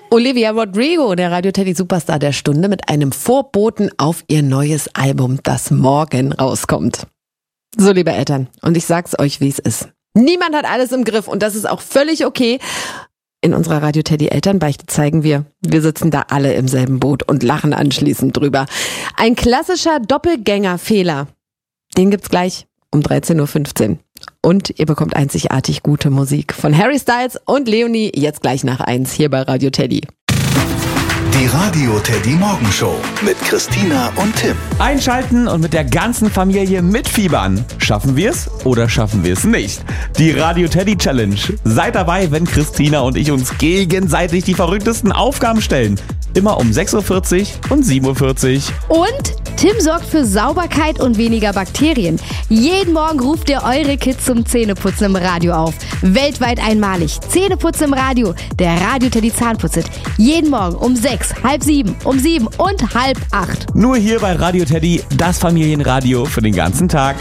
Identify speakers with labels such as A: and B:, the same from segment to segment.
A: Olivia Rodrigo, der Radio Teddy Superstar der Stunde, mit einem Vorboten auf ihr neues Album, das morgen rauskommt. So, liebe Eltern, und ich sag's euch, wie es ist. Niemand hat alles im Griff und das ist auch völlig okay. In unserer Radio Teddy Elternbeichte zeigen wir sitzen da alle im selben Boot und lachen anschließend drüber. Ein klassischer Doppelgängerfehler, den gibt's gleich um 13.15 Uhr. Und ihr bekommt einzigartig gute Musik von Harry Styles und Leonie jetzt gleich nach 1 hier bei Radio Teddy.
B: Die Radio Teddy Morgenshow mit Christina und Tim.
C: Einschalten und mit der ganzen Familie mitfiebern. Schaffen wir es oder schaffen wir es nicht? Die Radio Teddy Challenge. Seid dabei, wenn Christina und ich uns gegenseitig die verrücktesten Aufgaben stellen. Immer um 6.40 Uhr und 7.40 Uhr.
D: Und Tim sorgt für Sauberkeit und weniger Bakterien. Jeden Morgen ruft ihr eure Kids zum Zähneputzen im Radio auf. Weltweit einmalig. Zähneputzen im Radio. Der Radio Teddy Zahnputzit. Jeden Morgen um 6, halb 7, um 7 und halb 8.
C: Nur hier bei Radio Teddy, das Familienradio für den ganzen Tag.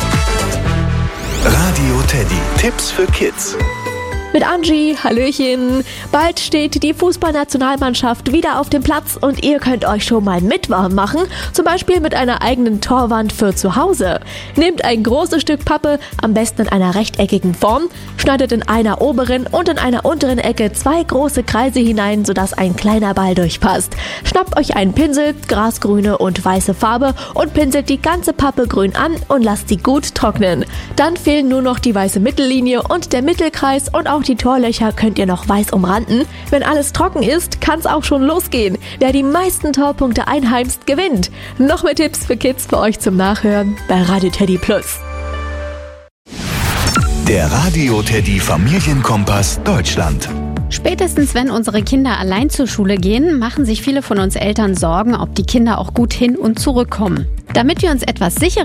B: Radio Teddy. Tipps für Kids.
E: Mit Angie, Hallöchen. Bald steht die Fußballnationalmannschaft wieder auf dem Platz und ihr könnt euch schon mal mit warm machen, zum Beispiel mit einer eigenen Torwand für zu Hause. Nehmt ein großes Stück Pappe, am besten in einer rechteckigen Form, schneidet in einer oberen und in einer unteren Ecke 2 große Kreise hinein, sodass ein kleiner Ball durchpasst. Schnappt euch einen Pinsel, grasgrüne und weiße Farbe und pinselt die ganze Pappe grün an und lasst sie gut trocknen. Dann fehlen nur noch die weiße Mittellinie und der Mittelkreis und auch die Torlöcher könnt ihr noch weiß umranden. Wenn alles trocken ist, kann es auch schon losgehen. Wer die meisten Torpunkte einheimst, gewinnt. Noch mehr Tipps für Kids für euch zum Nachhören bei Radio Teddy Plus.
B: Der Radio Teddy Familienkompass Deutschland.
F: Spätestens wenn unsere Kinder allein zur Schule gehen, machen sich viele von uns Eltern Sorgen, ob die Kinder auch gut hin und zurückkommen. Damit wir uns etwas sicherer